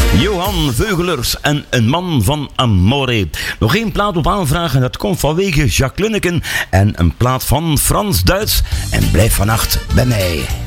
Johan Veugelers en Een man van Amore. Nog één plaat op aanvragen, dat komt vanwege Jacques Linneken. En een plaat van Frans Duits. En blijf vannacht bij mij.